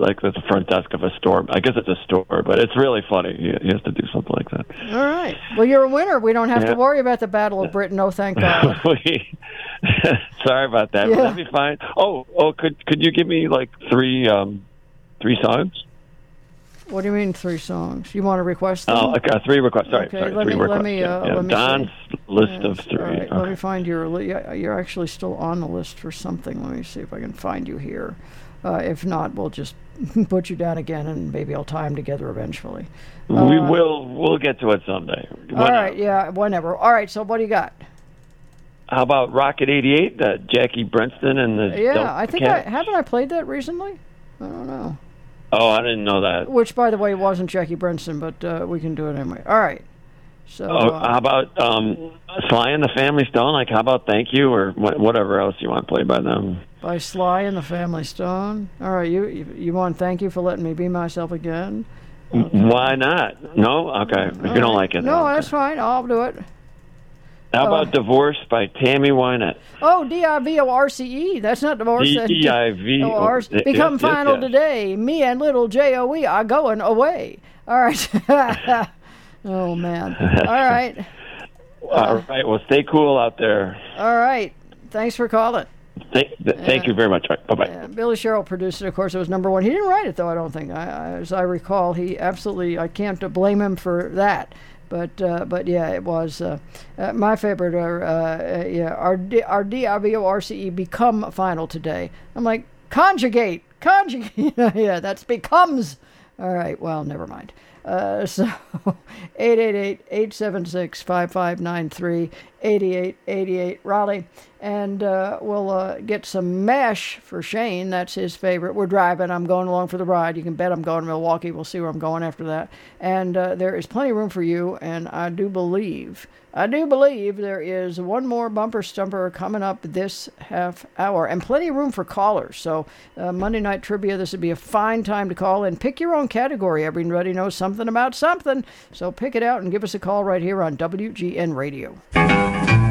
like the front desk of a store. I guess it's a store, but it's really funny. He has to do something like that. All right. Well, you're a winner. We don't have to worry about the Battle of Britain. Oh, thank God. Sorry about that. Yeah. That'd be fine. Could you give me like three songs? What do you mean 3 songs? You want to request them? Oh, okay, 3 requests. Sorry, Okay, sorry, let 3 me requests. let me Don's list of 3. All right, Okay. let me find you're actually still on the list for something. Let me see if I can find you here. If not, we'll just put you down again, and maybe I'll tie them together eventually. We'll get to it someday. All right, yeah, whenever. All right, so what do you got? How about Rocket 88, Jackie Brenston and the Yeah, I think Cats? haven't I played that recently? I don't know. Oh, I didn't know that. Which, by the way, wasn't Jackie Brenston, but we can do it anyway. All right. So. How about Sly and the Family Stone? Like, how about Thank You or whatever else you want played by them? By Sly and the Family Stone. All right, you want Thank You for Letting Me Be Myself Again? Okay. Why not? No? Okay. If you don't like it. No, okay. that's fine. I'll do it. How about Divorce by Tammy Wynette? Oh, D-I-V-O-R-C-E. That's not divorce. D-I-V-O-R-C-E. Become final today. Me and little J-O-E are going away. All right. Oh, man. All right. All right. Well, stay cool out there. All right. Thanks for calling. Thank you very much. Right, bye-bye. Billy Sherrill produced it. Of course, it was number 1. He didn't write it, though, I don't think. As I recall, he absolutely, I can't blame him for that. But yeah, it was my favorite. Our D-I-V-O-R-C-E become final today. I'm like, conjugate. Yeah, that's becomes. All right, well, never mind. So 888-876-5593, 8888 Raleigh. And we'll get some MASH for Shane. That's his favorite. We're driving. I'm going along for the ride. You can bet I'm going to Milwaukee. We'll see where I'm going after that. And there is plenty of room for you. And I do believe there is one more bumper stumper coming up this half hour. And plenty of room for callers. So Monday Night Trivia, this would be a fine time to call and pick your own category. Everybody knows something about something. So pick it out and give us a call right here on WGN Radio.